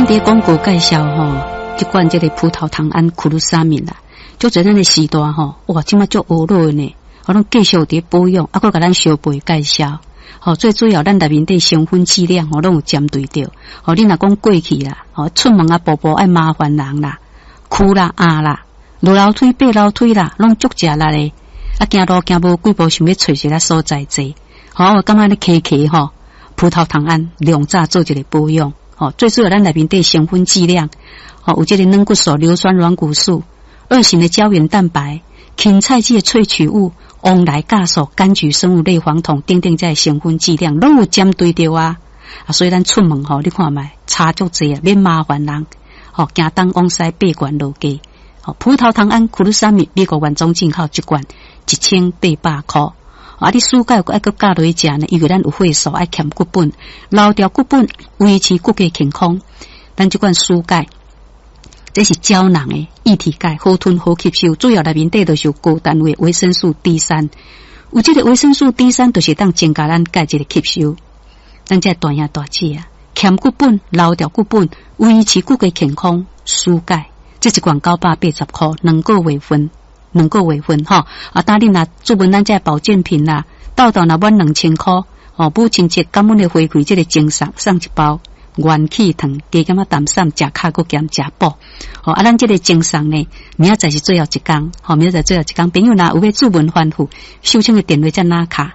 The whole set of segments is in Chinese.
咱伫广告介绍吼，一罐这个葡萄糖胺库鲁沙敏啦，就做咱的时段吼，哇，即马足学落呢，我拢继续伫保养，啊，佮甲咱小辈介绍。吼，最主要咱内面的成分剂量吼，拢有针对着。吼，你若讲过去啦，吼，出门啊，步步爱麻烦人啦，哭啦、啦，落楼梯、爬楼梯啦，拢足食力咧。啊，行路行无几步，想要找一个所在坐。吼，我感觉咧KK吼，葡萄糖胺两早做一个保养。吼，最主要咱内面的成分剂量，吼，有这个软骨素、硫酸软骨素、二型的胶原蛋白、芹菜剂的萃取物。旺来酵素、柑橘生物类黄酮等等这成分剂量拢有针对着啊！所以咱出门吼，你看卖差足济啊，免麻烦人。吼，行东往西八罐路价。吼，葡萄糖胺库鲁沙米美国原装进口一罐1800块。啊，你暑假还佮加落去食呢，因为咱有血素，爱欠骨本，留掉骨本，维持骨骼健康。咱这罐暑钙。这是胶囊的液体钙，好吞好吸收，主要内面底就是高单位维生素 D3。有这个维生素 D3，就是当增加咱钙质的吸收。咱这大兄大姐啊，欠骨本，留掉骨本，维持骨骼健康，输钙。这一罐980块，2个月份哈。啊，当你若注文咱这保健品啦，到若满2000块，哦，母亲节感恩的回馈这个精送一包。元气糖加减啊淡散，食卡骨减食补。吼，啊，咱这个精送呢，明仔载是最后一天，吼，明仔载最后一天，朋友若有要注文反复，收请的电话在哪卡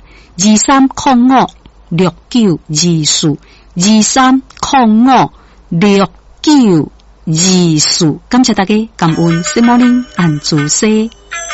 ？2305-6924，2305-6924，感谢大家，感恩，Good morning，安主西。